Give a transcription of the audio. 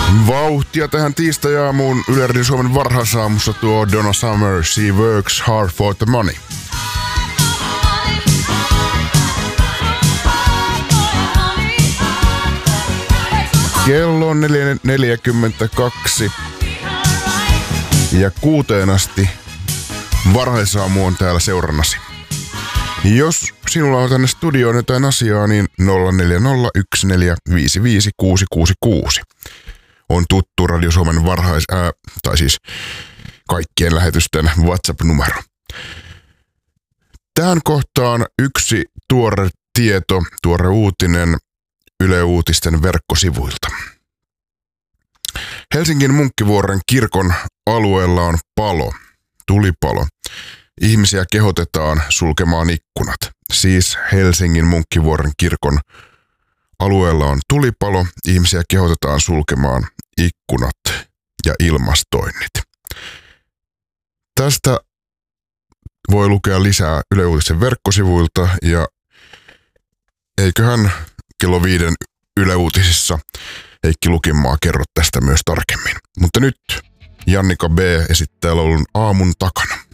Vauhtia tähän tiistai-aamuun Yle Radio Suomen varhaisaamussa tuo Donna Summer, She Works Hard for the Money. Kello on 4.42 ja 6 asti varhaisaamu on täällä seurannasi. Jos sinulla on tänne studioon jotain asiaa, niin 0401455666 on tuttu Radio Suomen kaikkien lähetysten WhatsApp-numero. Tähän kohtaan yksi tuore tieto, tuore uutinen Yle Uutisten verkkosivuilta. Helsingin Munkkivuoren kirkon alueella on tulipalo. Ihmisiä kehotetaan sulkemaan ikkunat. Siis Helsingin Munkkivuoren kirkon alueella on tulipalo. Ihmisiä kehotetaan sulkemaan ikkunat ja ilmastoinnit. Tästä voi lukea lisää Yle Uutisten verkkosivuilta ja eiköhän kello 5 Yle Uutisissa Heikki Lukinmaa kerro tästä myös tarkemmin. Mutta nyt Jannika B esittää laulun Aamun takana.